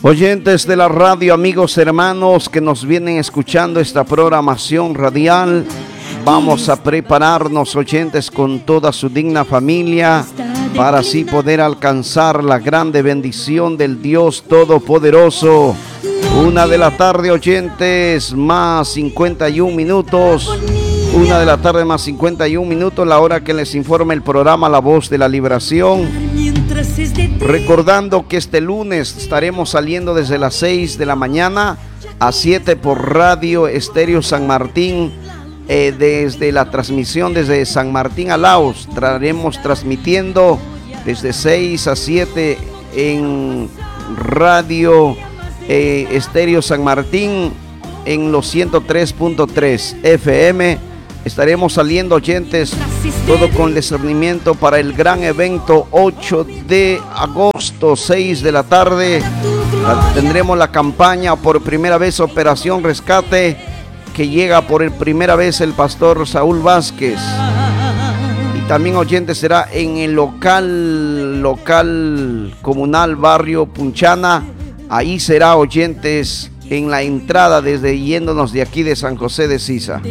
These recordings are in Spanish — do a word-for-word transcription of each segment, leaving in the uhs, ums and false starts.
Oyentes de la radio, amigos, hermanos que nos vienen escuchando esta programación radial, vamos a prepararnos, oyentes, con toda su digna familia para así poder alcanzar la grande bendición del Dios Todopoderoso. Una de la tarde, oyentes, más cincuenta y un minutos. Una de la tarde más cincuenta y un minutos, la hora que les informa el programa La Voz de la Liberación. Recordando que este lunes estaremos saliendo desde las seis de la mañana a siete por Radio Estéreo San Martín. Eh, desde la transmisión desde San Martín a Laos, estaremos transmitiendo desde seis a siete en Radio eh, Estéreo San Martín en los ciento tres punto tres F M. Estaremos saliendo, oyentes, todo con discernimiento para el gran evento ocho de agosto, seis de la tarde. Tendremos la campaña por primera vez Operación Rescate, que llega por primera vez el pastor Saúl Vázquez. Y también, oyentes, será en el local, local comunal Barrio Punchana. Ahí será, oyentes, en la entrada desde yéndonos de aquí de San José de Sisa.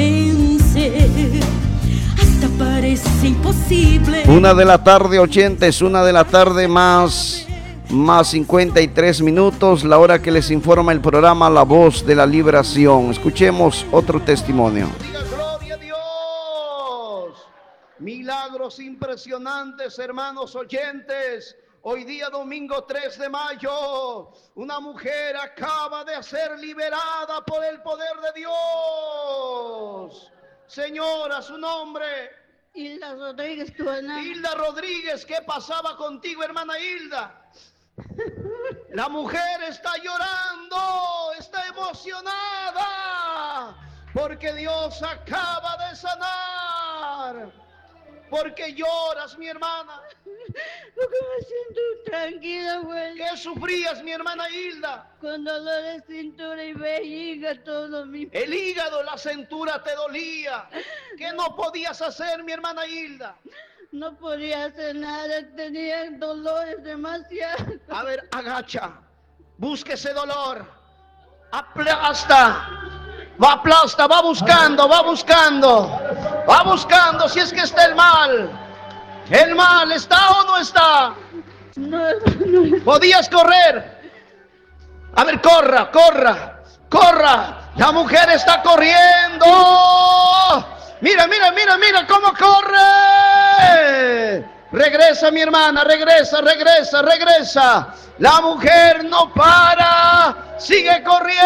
Una de la tarde, oyentes, una de la tarde más, más cincuenta y tres minutos, la hora que les informa el programa La Voz de la Liberación. Escuchemos otro testimonio. Gloria a Dios. Milagros impresionantes, hermanos oyentes. Hoy día domingo tres de mayo, una mujer acaba de ser liberada por el poder de Dios. Señora, su nombre. Hilda Rodríguez, tu hermana. Hilda Rodríguez, ¿qué pasaba contigo, hermana Hilda? La mujer está llorando, está emocionada, porque Dios acaba de sanar. ¿Por qué lloras, mi hermana? Porque me siento tranquila, güey. ¿Qué sufrías, mi hermana Hilda? Con dolor de cintura y vejiga, todo mi... El hígado, la cintura te dolía. ¿Qué no podías hacer, mi hermana Hilda? No podía hacer nada, tenía dolores demasiados. A ver, agacha, busque ese dolor, aplasta, va aplasta, va buscando, va buscando, va buscando si es que está el mal. ¿El mal está o no está? No, no. ¿Podías correr? A ver, corra, corra, corra. La mujer está corriendo. Mira, mira, mira, mira cómo corre. Regresa, mi hermana, regresa, regresa, regresa. La mujer no para, sigue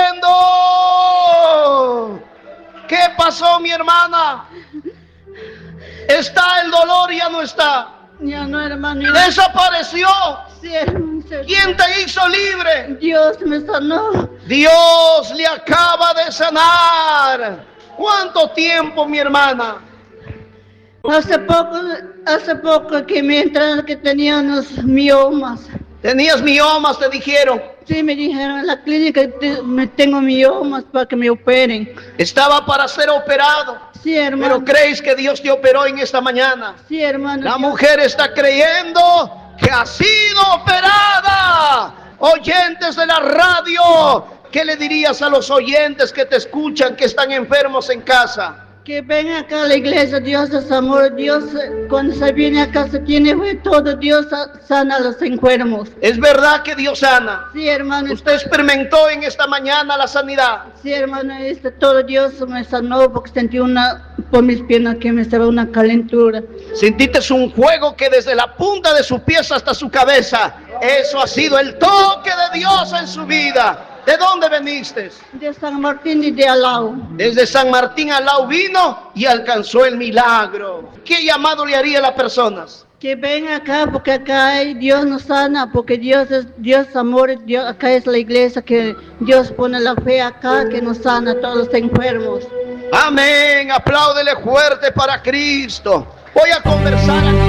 corriendo. ¿Qué pasó, mi hermana? ¿Está el dolor? Ya no está. Ya no, hermano. Desapareció. Sí, hermano. ¿Quién te hizo libre? Dios me sanó. Dios le acaba de sanar. ¿Cuánto tiempo, mi hermana? Hace poco, hace poco que me entraron que tenía unos miomas. ¿Tenías miomas, te dijeron? Sí, me dijeron en la clínica que me tengo miomas para que me operen. Estaba para ser operado. Sí, hermano. ¿Pero crees que Dios te operó en esta mañana? Sí, hermano. La Dios... mujer está creyendo que ha sido operada. Oyentes de la radio, ¿qué le dirías a los oyentes que te escuchan, que están enfermos en casa? Que ven acá a la iglesia, Dios es amor, Dios cuando se viene acá se tiene fe todo, Dios sana a los enfermos. ¿Es verdad que Dios sana? Sí, hermano. ¿Usted experimentó en esta mañana la sanidad? Sí, hermano, este, todo Dios me sanó porque sentí una, por mis piernas que me estaba una calentura. Sentiste un fuego que desde la punta de su pies hasta su cabeza, eso ha sido el toque de Dios en su vida. ¿De dónde veniste? De San Martín y de Alao. Desde San Martín a Alao vino y alcanzó el milagro. ¿Qué llamado le haría a las personas? Que ven acá porque acá hay, Dios nos sana, porque Dios es Dios amor, Dios, acá es la iglesia que Dios pone la fe acá, que nos sana a todos los enfermos. Amén, apláudele fuerte para Cristo. Voy a conversar aquí.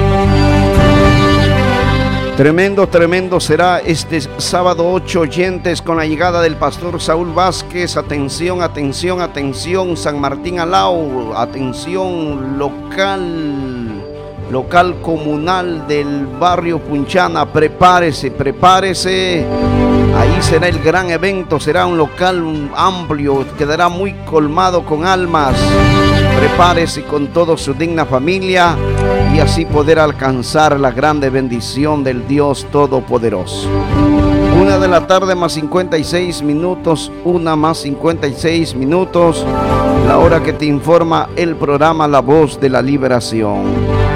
Tremendo, tremendo será este sábado ocho, oyentes, con la llegada del pastor Saúl Vázquez. Atención, atención, atención, San Martín Alao, atención local local comunal del barrio Punchana. Prepárese, prepárese. Ahí será el gran evento, será un local amplio, quedará muy colmado con almas. Prepárese con toda su digna familia y así poder alcanzar la grande bendición del Dios Todopoderoso. Una de la tarde más cincuenta y seis minutos, una más cincuenta y seis minutos, la hora que te informa el programa La Voz de la Liberación.